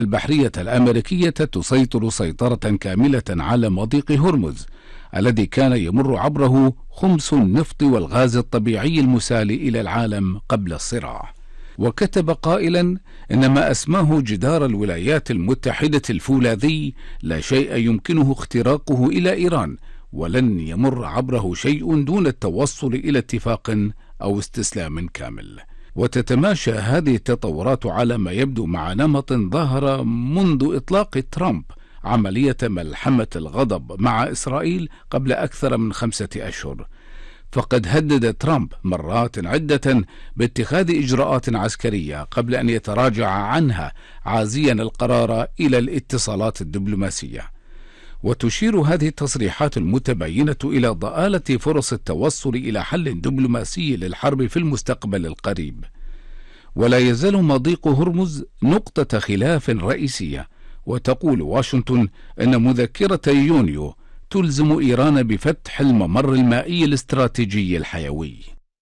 البحرية الأمريكية تسيطر سيطرة كاملة على مضيق هرمز الذي كان يمر عبره خمس النفط والغاز الطبيعي المسال إلى العالم قبل الصراع. وكتب قائلا إن ما أسماه جدار الولايات المتحدة الفولاذي لا شيء يمكنه اختراقه إلى إيران، ولن يمر عبره شيء دون التوصل إلى اتفاق أو استسلام كامل. وتتماشى هذه التطورات على ما يبدو مع نمط ظهر منذ إطلاق ترامب عملية ملحمة الغضب مع إسرائيل قبل أكثر من 5 أشهر. فقد هدد ترامب مرات عدة باتخاذ إجراءات عسكرية قبل أن يتراجع عنها، عازيا القرار إلى الاتصالات الدبلوماسية. وتشير هذه التصريحات المتباينة إلى ضآلة فرص التوصل إلى حل دبلوماسي للحرب في المستقبل القريب. ولا يزال مضيق هرمز نقطة خلاف رئيسية، وتقول واشنطن أن مذكرة يونيو تلزم إيران بفتح الممر المائي الاستراتيجي الحيوي.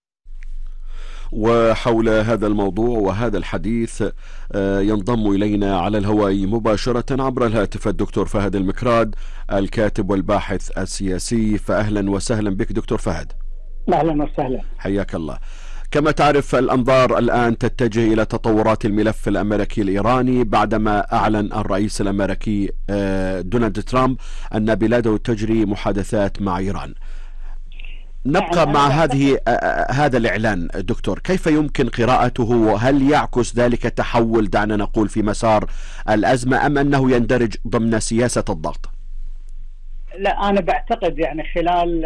وحول هذا الموضوع وهذا الحديث ينضم إلينا على الهواء مباشرة عبر الهاتف الدكتور فهد المكراد، الكاتب والباحث السياسي. فأهلا وسهلا بك دكتور فهد. أهلا وسهلا، حياك الله. كما تعرف الأنظار الآن تتجه إلى تطورات الملف الأمريكي الإيراني بعدما أعلن الرئيس الأمريكي دونالد ترامب أن بلاده تجري محادثات مع إيران. نبقى مع هذا الإعلان دكتور، كيف يمكن قراءته؟ وهل يعكس ذلك تحول دعنا نقول في مسار الأزمة، أم أنه يندرج ضمن سياسة الضغط؟ لا، أنا بعتقد يعني خلال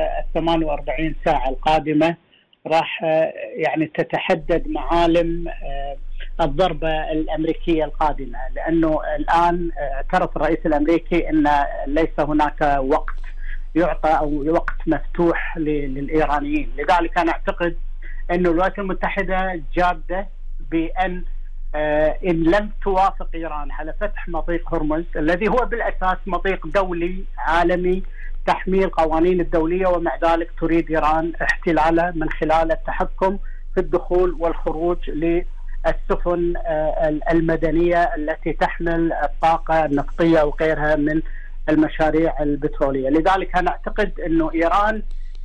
48 ساعة القادمة راح يعني تتحدد معالم الضربة الأمريكية القادمة، لأنه الآن اعترف الرئيس الأمريكي أن ليس هناك وقت يعطى أو وقت مفتوح للإيرانيين. لذلك أنا أعتقد أن الولايات المتحدة جادة بأن إن لم توافق إيران على فتح مضيق هرمز الذي هو بالأساس مضيق دولي عالمي تحمي القوانين الدولية، ومع ذلك تريد إيران احتلاله من خلال التحكم في الدخول والخروج للسفن المدنية التي تحمل الطاقة النفطية وغيرها من المشاريع البترولية. لذلك أنا أعتقد أنه إيران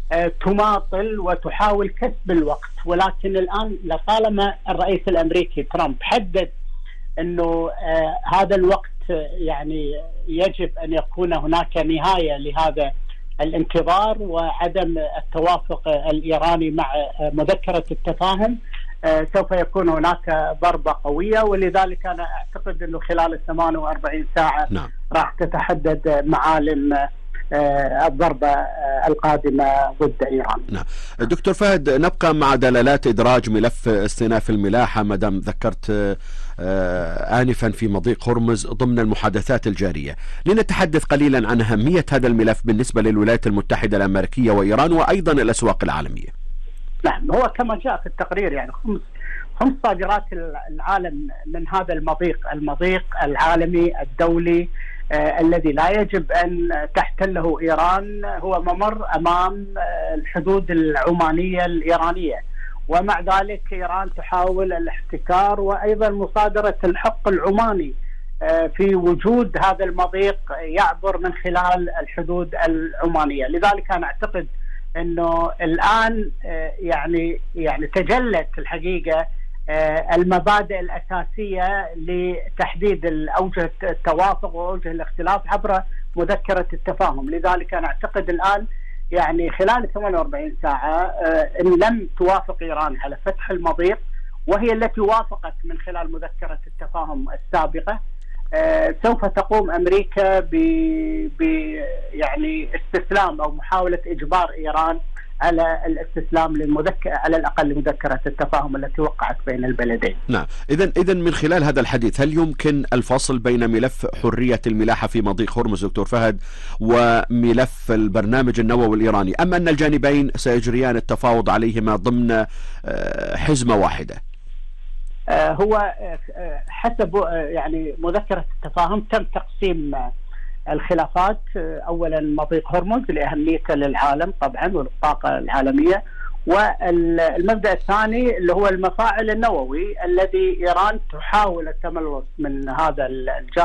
تماطل وتحاول كسب الوقت، ولكن الآن لطالما الرئيس الأمريكي ترامب حدد أنه هذا الوقت يعني يجب أن يكون هناك نهاية لهذا الانتظار وعدم التوافق الإيراني مع مذكرة التفاهم، سوف يكون هناك ضربة قوية. ولذلك أنا أعتقد أنه خلال 48 ساعة راح تتحدد معالم الضربة القادمة ضد إيران. نعم دكتور فهد، نبقى مع دلالات إدراج ملف استئناف الملاحة مدام ذكرت آنفا في مضيق هرمز ضمن المحادثات الجارية. لنتحدث قليلا عن أهمية هذا الملف بالنسبة للولايات المتحدة الأمريكية وإيران وأيضا الأسواق العالمية. نعم، هو كما جاء في التقرير يعني خمس صادرات العالم من هذا المضيق العالمي الدولي الذي لا يجب أن تحتله إيران، هو ممر أمام الحدود العمانية الإيرانية، ومع ذلك إيران تحاول الاحتكار وأيضا مصادرة الحق العماني في وجود هذا المضيق يعبر من خلال الحدود العمانية. لذلك أنا أعتقد أنه الآن يعني تجلت الحقيقة المبادئ الأساسية لتحديد أوجه التوافق وأوجه الاختلاف عبر مذكرة التفاهم. لذلك أنا أعتقد الآن يعني خلال 48 ساعة إن لم توافق إيران على فتح المضيق، وهي التي وافقت من خلال مذكرة التفاهم السابقة، سوف تقوم أمريكا ب يعني استسلام أو محاولة إجبار إيران على الاستسلام على الأقل لمذكرة التفاهم التي وقعت بين البلدين. نعم، إذن من خلال هذا الحديث هل يمكن الفصل بين ملف حرية الملاحة في مضيق هرمز دكتور فهد وملف البرنامج النووي الإيراني، أم أن الجانبين سيجريان التفاوض عليهما ضمن حزمة واحدة؟ هو حسب يعني مذكرة التفاهم تم تقسيم الخلافات. أولا مضيق هرمز لأهميته للعالم طبعا والطاقة العالمية، والمبدأ الثاني اللي هو المفاعل النووي الذي إيران تحاول التملص من هذا الجانب